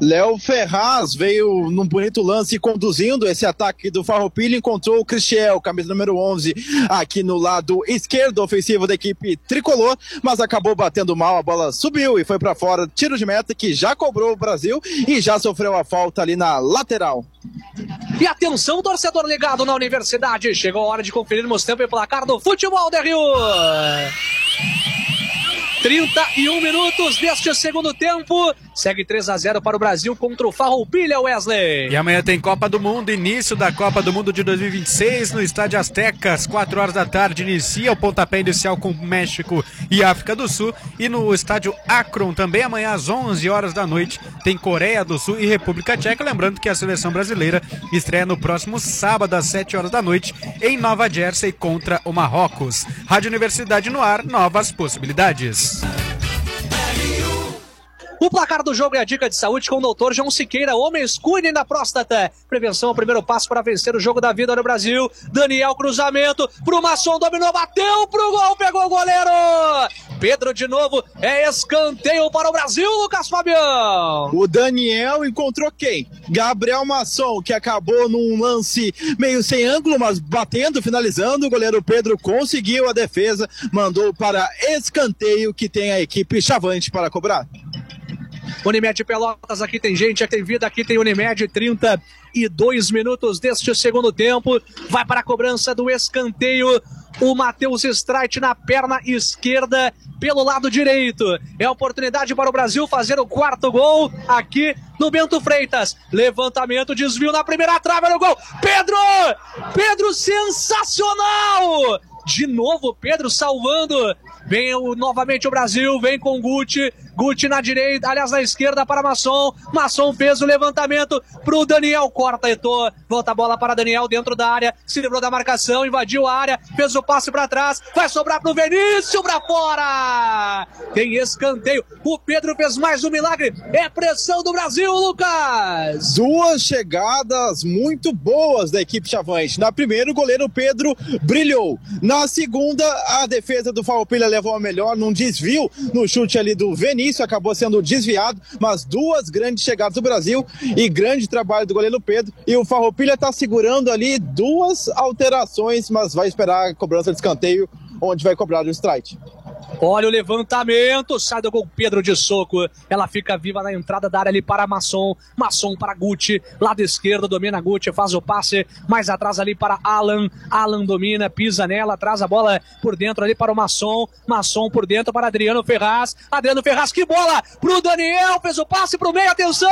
Léo Ferraz veio num bonito lance conduzindo esse ataque do Farroupilha, encontrou o Cristiel, camisa número 11, aqui no lado esquerdo ofensivo da equipe tricolor, mas acabou batendo mal, a bola subiu e foi para fora, tiro de meta que já cobrou o Brasil e já sofreu a falta ali na lateral. E atenção, torcedor ligado na Universidade, chegou a hora de conferirmos tempo e placar do futebol da Rio. 31 minutos deste segundo tempo. Segue 3-0 para o Brasil contra o Farroupilha, Wesley. E amanhã tem Copa do Mundo, início da Copa do Mundo de 2026 no Estádio Azteca, às 4 horas da tarde. Inicia o pontapé inicial com México e África do Sul. E no Estádio Akron, também amanhã às 11 horas da noite, tem Coreia do Sul e República Tcheca. Lembrando que a seleção brasileira estreia no próximo sábado às 7 horas da noite em Nova Jersey contra o Marrocos. Rádio Universidade no ar, novas possibilidades. O placar do jogo é a dica de saúde com o Dr. João Siqueira. Homens, cuidem da próstata. Prevenção é o primeiro passo para vencer o jogo da vida no Brasil. Daniel, cruzamento pro Masson, dominou, bateu pro gol, pegou o goleiro. Pedro de novo, é escanteio para o Brasil, Lucas Fabião. O Daniel encontrou quem? Gabriel Masson, que acabou num lance meio sem ângulo, mas batendo, finalizando. O goleiro Pedro conseguiu a defesa, mandou para escanteio, que tem a equipe Chavante para cobrar. Unimed Pelotas, aqui tem gente, aqui tem vida, aqui tem Unimed, 32 minutos deste segundo tempo, vai para a cobrança do escanteio, o Matheus Streit na perna esquerda, pelo lado direito, é a oportunidade para o Brasil fazer o quarto gol, aqui no Bento Freitas, levantamento, desvio na primeira trave, no gol, Pedro sensacional, de novo Pedro salvando, vem novamente o Brasil, vem com Guti na direita, aliás na esquerda para Masson fez o levantamento pro Daniel, corta Eto'o, volta a bola para Daniel dentro da área, se livrou da marcação, invadiu a área, fez o passe para trás, vai sobrar pro Vinícius, para fora, tem escanteio, o Pedro fez mais um milagre, é pressão do Brasil, Lucas. Duas chegadas muito boas da equipe Chavante, na primeira o goleiro Pedro brilhou, na segunda a defesa do Farroupilha levou a melhor num desvio no chute ali do Vinícius, acabou sendo desviado, mas duas grandes chegadas do Brasil e grande trabalho do goleiro Pedro, e o Farroupilha está segurando ali duas alterações, mas vai esperar a cobrança de escanteio, onde vai cobrar o strike. Olha o levantamento, sai do gol Pedro de soco, ela fica viva na entrada da área ali para Masson para Guti, lado esquerdo, domina Guti, faz o passe, mais atrás ali para Alan domina, pisa nela, traz a bola por dentro ali para o Masson por dentro para Adriano Ferraz, que bola pro Daniel, fez o passe pro meio, atenção,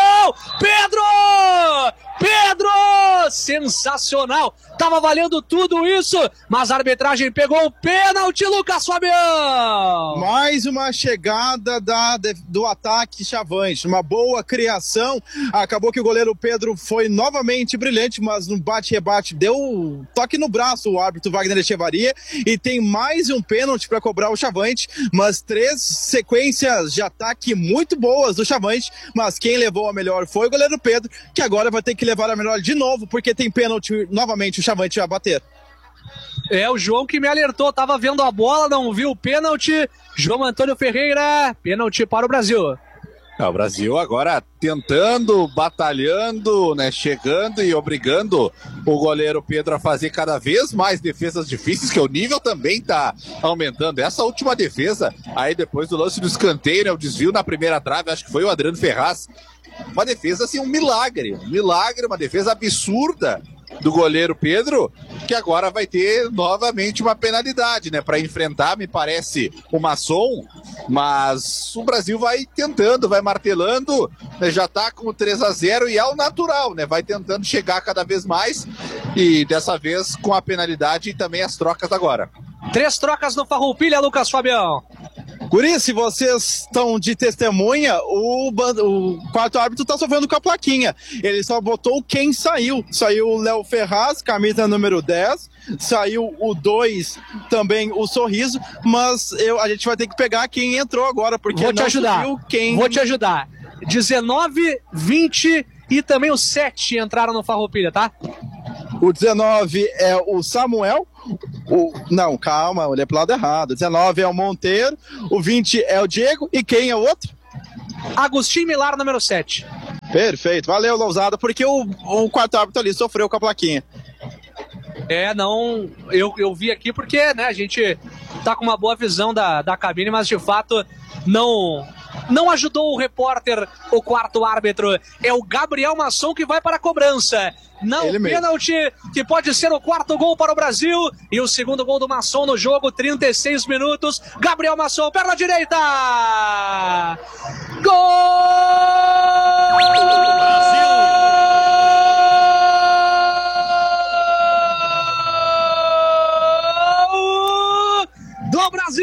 Pedro, sensacional, tava valendo tudo isso, mas a arbitragem pegou o pênalti, Lucas Fabião. Mais uma chegada do ataque Chavante, uma boa criação, acabou que o goleiro Pedro foi novamente brilhante, mas no bate-rebate deu toque no braço o árbitro Wagner Echevarria, e tem mais um pênalti para cobrar o Chavante, mas 3 sequências de ataque muito boas do Chavante, mas quem levou a melhor foi o goleiro Pedro, que agora vai ter que levar a melhor de novo, porque tem pênalti novamente, o Chavante vai bater. É, o João que me alertou, tava vendo a bola, não viu o pênalti. João Antônio Ferreira, pênalti para o Brasil. O Brasil agora tentando, batalhando, né, chegando e obrigando o goleiro Pedro a fazer cada vez mais defesas difíceis, que o nível também tá aumentando. Essa última defesa, aí depois do lance do escanteio, né, o desvio na primeira trave, acho que foi o Adriano Ferraz. Uma defesa assim, um milagre, uma defesa absurda do goleiro Pedro, que agora vai ter novamente uma penalidade, né, para enfrentar, me parece, o Masson, mas o Brasil vai tentando, vai martelando, né, já tá com 3-0 e é o natural, né, vai tentando chegar cada vez mais, e dessa vez com a penalidade e também as trocas agora. 3 trocas no Farroupilha, Lucas Fabião. Guri, se vocês estão de testemunha, o quarto árbitro está sofrendo com a plaquinha. Ele só botou quem saiu. Saiu o Léo Ferraz, camisa número 10. Saiu o 2, também o Sorriso. Mas a gente vai ter que pegar quem entrou agora, porque Vou te ajudar. 19, 20 e também o 7 entraram no Farroupilha, tá? O 19 é o Samuel. Não, calma, olhei pro lado errado. O 19 é o Monteiro. O 20 é o Diego. E quem é o outro? Agostinho Milar, número 7. Perfeito, valeu, Lousada, porque o quarto árbitro ali sofreu com a plaquinha. Não, eu vi aqui porque, né, a gente tá com uma boa visão da cabine, mas de fato não ajudou o repórter, o quarto árbitro. É o Gabriel Masson que vai para a cobrança. Não, pênalti, que pode ser o quarto gol para o Brasil. E o segundo gol do Masson no jogo, 36 minutos. Gabriel Masson, perna direita! Gol! Do Brasil!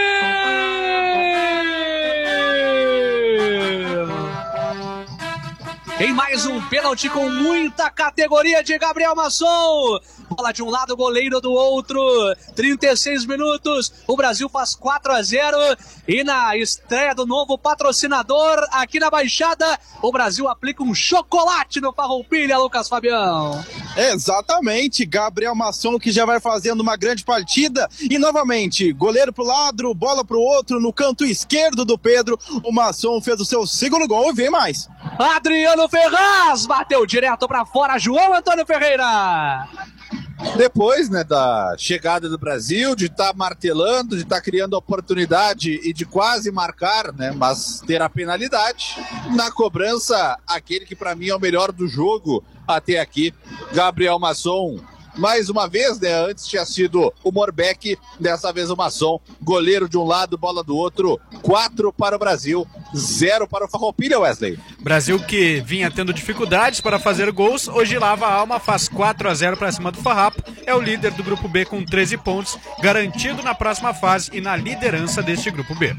Tem mais um pênalti com muita categoria de Gabriel Masson. Bola de um lado, goleiro do outro. 36 minutos. O Brasil faz 4-0. E na estreia do novo patrocinador aqui na Baixada, o Brasil aplica um chocolate no Farroupilha, Lucas Fabião. Exatamente, Gabriel Masson que já vai fazendo uma grande partida. E novamente, goleiro pro lado, bola pro outro, no canto esquerdo do Pedro. O Masson fez o seu segundo gol e vem mais. Adriano Ferraz bateu direto pra fora, João Antônio Ferreira. Depois, né, da chegada do Brasil, de estar martelando, de estar criando oportunidade e de quase marcar, né, mas ter a penalidade, na cobrança, aquele que para mim é o melhor do jogo até aqui, Gabriel Masson. Mais uma vez, né, antes tinha sido o Morbeck, dessa vez o Masson, goleiro de um lado, bola do outro, 4 para o Brasil, 0 para o Farroupilha, Wesley. Brasil que vinha tendo dificuldades para fazer gols, hoje lava a alma, faz 4-0 para cima do Farrapo, é o líder do grupo B com 13 pontos, garantido na próxima fase e na liderança deste grupo B.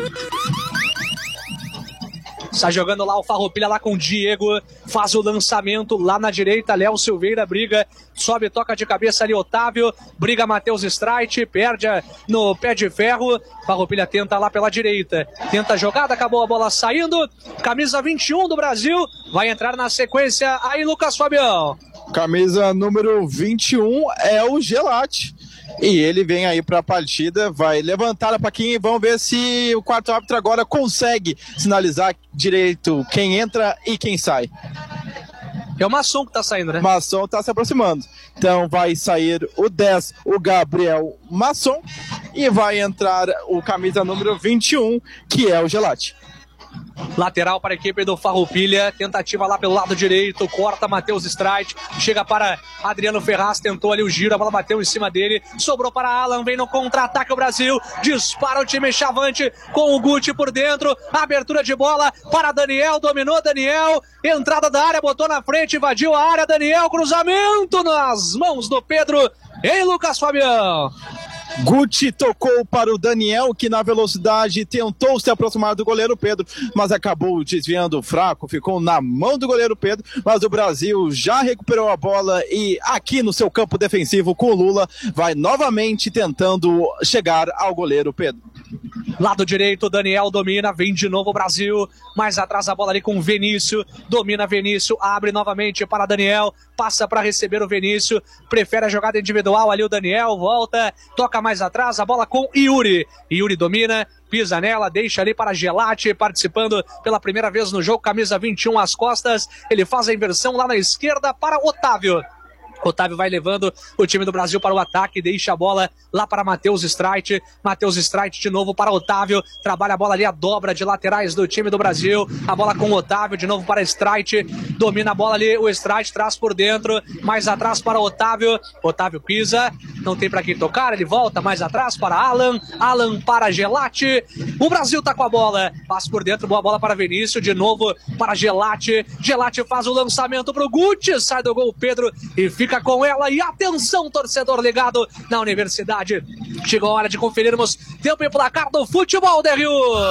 Está jogando lá o Farroupilha lá com o Diego, faz o lançamento lá na direita, Léo Silveira briga, sobe, toca de cabeça ali Otávio, briga Matheus Streit, perde no pé de ferro, Farroupilha tenta lá pela direita, tenta a jogada, acabou a bola saindo, camisa 21 do Brasil, vai entrar na sequência aí Lucas Fabião. Camisa número 21 é o Gelati. E ele vem aí para a partida, vai levantar a plaquinha e vamos ver se o quarto árbitro agora consegue sinalizar direito quem entra e quem sai. É o Masson que tá saindo, né? Masson tá se aproximando. Então vai sair o 10, o Gabriel Masson, e vai entrar o camisa número 21, que é o Gelati. Lateral para a equipe do Farroupilha, tentativa lá pelo lado direito, corta Matheus Streit, chega para Adriano Ferraz, tentou ali o giro, a bola bateu em cima dele, sobrou para Alan, vem no contra-ataque o Brasil, dispara o time chavante com o Guti por dentro, abertura de bola para Daniel, dominou Daniel, entrada da área, botou na frente, invadiu a área, Daniel, cruzamento nas mãos do Pedro, em Lucas Fabião. Guti tocou para o Daniel, que na velocidade tentou se aproximar do goleiro Pedro, mas acabou desviando fraco, ficou na mão do goleiro Pedro, mas o Brasil já recuperou a bola e aqui no seu campo defensivo com o Lula, vai novamente tentando chegar ao goleiro Pedro. Lado direito, Daniel domina, vem de novo o Brasil, mais atrás a bola ali com o Vinícius, domina Vinícius, abre novamente para Daniel, passa para receber o Vinícius, prefere a jogada individual ali o Daniel, volta, toca mais atrás, a bola com Yuri, Yuri domina, pisa nela, deixa ali para Gelati, participando pela primeira vez no jogo, camisa 21 às costas, ele faz a inversão lá na esquerda para Otávio. Otávio vai levando o time do Brasil para o ataque, deixa a bola lá para Matheus Streit, Matheus Streit de novo para Otávio, trabalha a bola ali, a dobra de laterais do time do Brasil, a bola com o Otávio, de novo para Streit, domina a bola ali, o Streit traz por dentro, mais atrás para Otávio, Otávio pisa, não tem para quem tocar, ele volta mais atrás para Alan, Alan para Gelati, o Brasil tá com a bola, passa por dentro, boa bola para Vinícius, de novo para Gelati, Gelati faz o lançamento pro Guti, sai do gol Pedro e fica com ela, e atenção torcedor ligado na Universidade, chegou a hora de conferirmos tempo e placar do futebol de Rio.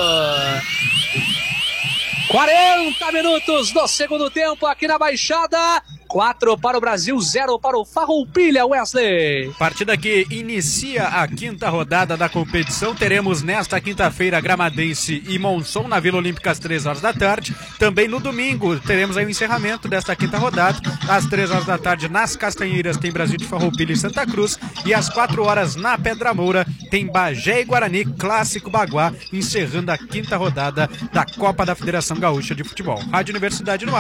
40 minutos do segundo tempo aqui na Baixada, 4 para o Brasil, 0 para o Farroupilha, Wesley. Partida que inicia a quinta rodada da competição. Teremos nesta quinta-feira Gramadense e Monson na Vila Olímpica às 3 horas da tarde. Também no domingo teremos aí o encerramento desta quinta rodada. Às 3 horas da tarde nas Castanheiras tem Brasil de Farroupilha e Santa Cruz. E às 4 horas na Pedra Moura tem Bagé e Guarani, Clássico Baguá, encerrando a quinta rodada da Copa da Federação Gaúcha de Futebol. Rádio Universidade no ar.